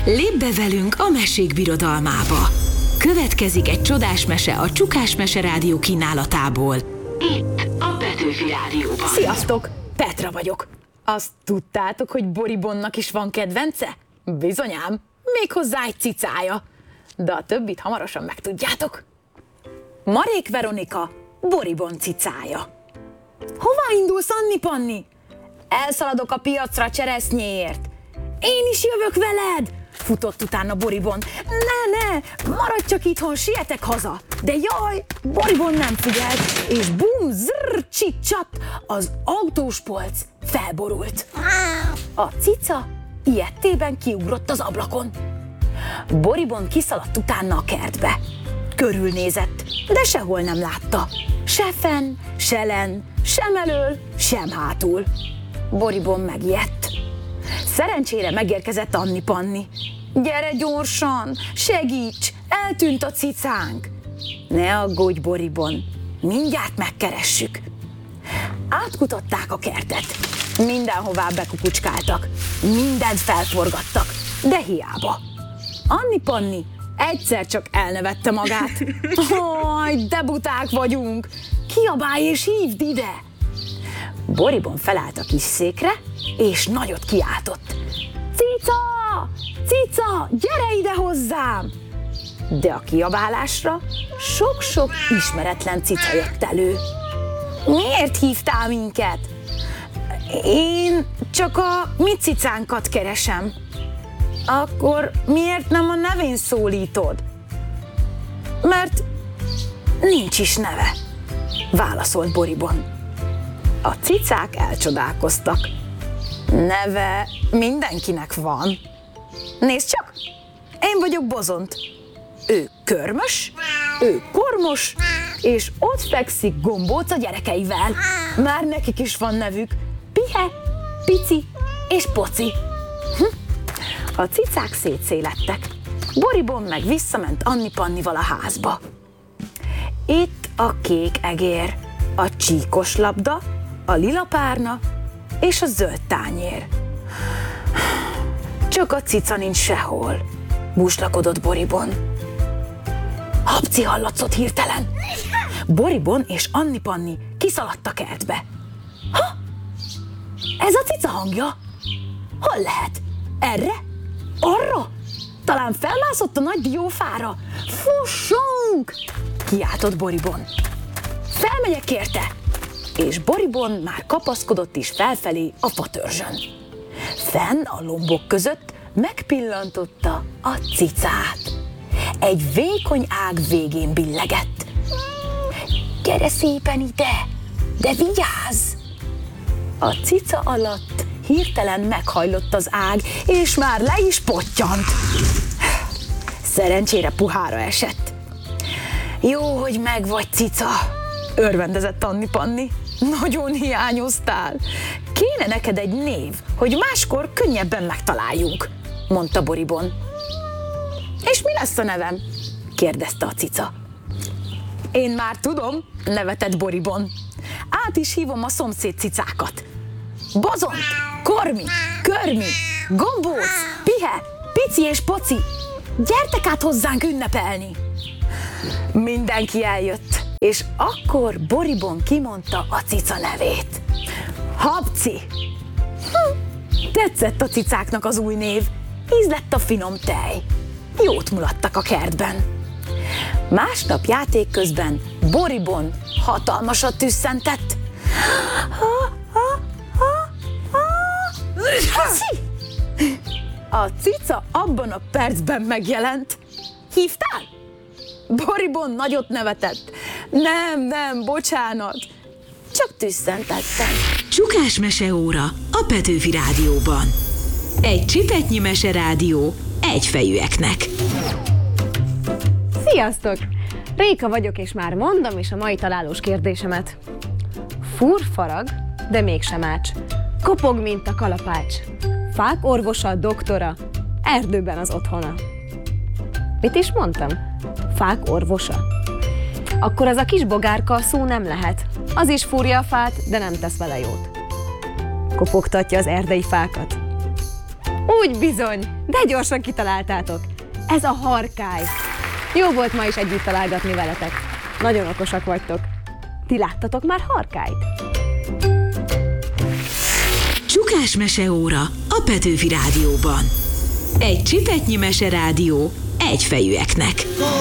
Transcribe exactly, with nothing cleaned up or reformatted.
Lépj be velünk a mesék birodalmába! Következik egy csodás mese a Csukás Mese Rádió kínálatából. Itt a Petőfi Rádióban. Sziasztok! Petra vagyok. Azt tudtátok, hogy Boribonnak is van kedvence? Bizonyám, méghozzá egy cicája. De a többit hamarosan megtudjátok. Marék Veronika, Boribon cicája. Hová indulsz, Anni Panni? Elszaladok a piacra cseresznyéért. Én is jövök veled! Futott utána Boribon. Ne, ne, maradj csak itthon, sietek haza. De jaj, Boribon nem figyelt, és bum, zrrr, csit-csat, az autós polc felborult. A cica ijedtében kiugrott az ablakon. Boribon kiszaladt utána a kertbe. Körülnézett, de sehol nem látta. Se fenn, se lenn, sem elől, sem hátul. Boribon megijedt. Szerencsére megérkezett Anni Panni. Gyere gyorsan, segíts, eltűnt a cicánk. Ne aggódj, Boribon, mindjárt megkeressük. Átkutatták a kertet. Mindenhová bekukucskáltak, mindent felforgattak, de hiába. Anni Panni egyszer csak elnevette magát. Haj, de buták vagyunk, kiabálj és hívd ide! Boribon felállt a kis székre, és nagyot kiáltott. Cica! Cica! Gyere ide hozzám! De a kiabálásra sok-sok ismeretlen cica jött elő. Miért hívtál minket? Én csak a mi cicánkat keresem. Akkor miért nem a nevén szólítod? Mert nincs is neve, válaszolt Boribon. A cicák elcsodálkoztak. Neve mindenkinek van. Nézd csak, én vagyok Bozont. Ő Körmös, ő Kormos, és ott fekszik Gombóc a gyerekeivel. Már nekik is van nevük. Pihe, Pici és Poci. Hm. A cicák szétszélettek. Boribon meg visszament Anni Pannival a házba. Itt a kék egér, a csíkos labda, a lila párna és a zöld tányér. Csak a cica nincs sehol, búslakodott Boribon. Habci hallatszott hirtelen. Boribon és Anni Panni kiszaladt a kertbe. Ha? Ez a cica hangja? Hol lehet? Erre? Arra? Talán felmászott a nagy diófára? Fussunk! Kiáltott Boribon. Felmegyek érte! És Boribon már kapaszkodott is felfelé a fatörzsön. Fenn a lombok között megpillantotta a cicát. Egy vékony ág végén billegett. Gyere szépen ide, de vigyázz! A cica alatt hirtelen meghajlott az ág, és már le is pottyant. Szerencsére puhára esett. Jó, hogy megvagy, cica, örvendezett Anni Panni. Nagyon hiányoztál. Kéne neked egy név, hogy máskor könnyebben megtaláljunk, mondta Boribon. És mi lesz a nevem? kérdezte a cica. Én már tudom, nevetett Boribon. Át is hívom a szomszéd cicákat. Bozont, Kormi, Körmi, Gombóc, Pihe, Pici és Poci, gyertek át hozzánk ünnepelni! Mindenki eljött, és akkor Boribon kimondta a cica nevét. Habci! Hm, tetszett a cicáknak az új név, ízlett a finom tej. Jót mulattak a kertben. Másnap játék közben Boribon hatalmasat tüsszentett. A cica abban a percben megjelent. Hívtál? Boribon nagyot nevetett. Nem, nem, bocsánat. Csak tüsszentettem. Csukás meseóra a Petőfi Rádióban. Egy csipetnyi meserádió egyfejűeknek. Sziasztok! Réka vagyok, és már mondom is a mai találós kérdésemet. Fúr, farag, de mégsem ács. Kopog, mint a kalapács. Fák orvosa, doktora, erdőben az otthona. Mit is mondtam? Fák orvosa? Akkor ez a kis bogárka szó nem lehet. Az is fúrja a fát, de nem tesz vele jót. Kopogtatja az erdei fákat. Úgy bizony, de gyorsan kitaláltátok. Ez a harkály. Jó volt ma is együtt találgatni veletek. Nagyon okosak vagytok. Ti láttatok már harkályt? Csukás meseóra a Petőfi Rádióban. Egy csipetnyi meserádió egyfejűeknek.